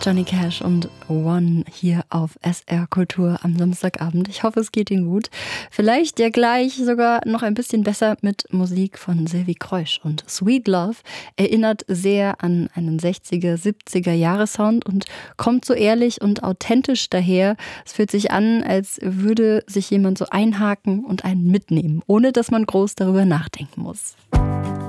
Johnny Cash und One hier auf SR Kultur am Samstagabend. Ich hoffe, es geht Ihnen gut. Vielleicht ja gleich sogar noch ein bisschen besser mit Musik von Sylvie Kreusch. Und Sweet Love erinnert sehr an einen 60er, 70er Jahre Sound und kommt so ehrlich und authentisch daher. Es fühlt sich an, als würde sich jemand so einhaken und einen mitnehmen, ohne dass man groß darüber nachdenken muss.